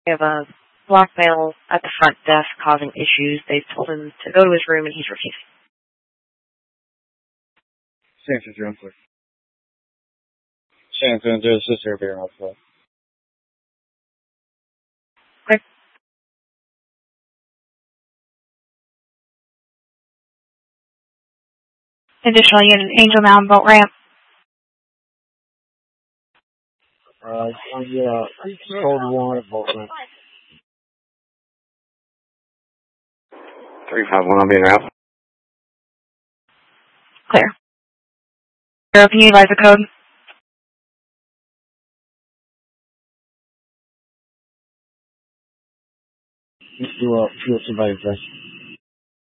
They have a black male at the front desk causing issues. They've told him to go to his room and he's refusing. San Francisco. San Francisco, sister beer also. Okay. Additional unit, Angel Mound boat ramp. Yeah, code 1 at boat ramp. 351 on being route. Clear. Can you utilize the code? Do somebody first.